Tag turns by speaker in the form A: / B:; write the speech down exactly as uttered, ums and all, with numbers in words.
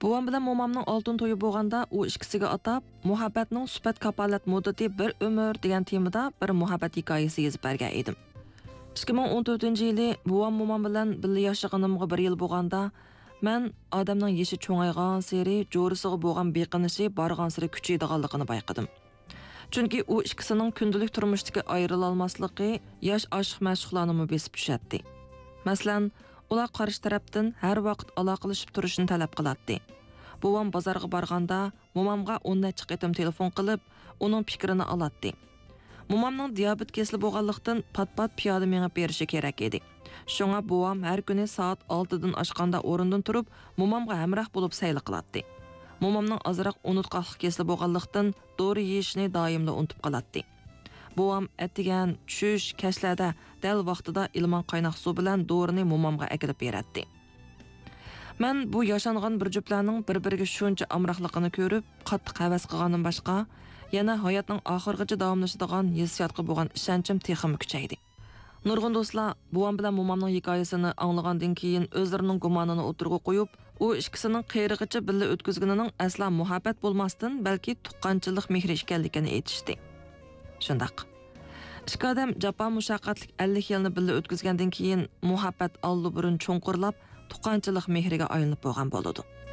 A: Buvam bilan momamning oltin to'yi bo'lganda, u ikkisiga atab muhabbatning sifat kapolat muddati bir umr degan temada bir muhabbat hikoyasi yozib bergan edim. ikki ming o'n to'rtinchi yili buvam momam bilan birga yashaganimga bir yil bo'lganda, men odamning yeshi cho'ngaygan sari jo'risiga bo'lgan beqinishi borgan sari kuchaydiganligini bayqadim. Chunki u ikkisining kundalik turmushdagi ayrila olmasligi yosh oshiq mashhurlarni besib tushadi. Masalan, ular qarshi tarafdan har vaqt aloqalashib turishni talab qiladi. Buvam bozorga borganda, momamga o'n necha qatim telefon qilib, uning fikrini oladi. Momamning diabet kesili bo'lganlikdan pat-pat piyoda mengib berishi kerak edi. Shunga buvam har kuni soat oltidan oshganda o'rindan turib, momamga hamroh bo'lib sayli qiladi. Momamning azroq unutqoqlik kesili bo'lganlikdan dori yeyishni doimli unutib qoladi. Buvam atigan, tush, kashlarda dal vaqtida ilmon qaynoq suv bilan dorini momamga akilib beradi. Men bu yashangan bir juftlarning bir-biriga shuncha amroqligini ko'rib, qattiq havas qilganim boshqa, yana hayotning oxirgacha davomlashadigan hissiyotga bo'lgan ishonchim texim kuchaydi. Nurg'un do'stlar, buvam bilan momamning hikoyasini anglagandan keyin o'zlarining gumonini o'tirg'a qo'yib, u ikkisining qiyrigacha birga o'tkazganining asla muhabbat bo'lmasdan, balki tuqqanchilik mehri ekanligini aytishdi. Shundaq. Ikki odam jafo mushaqqatlik ellik yilni birga o'tkazgandan keyin muhabbat allu burun cho'nqurlab, tuqqanchilik mehriga aylanib bo'lgan bo'ladi.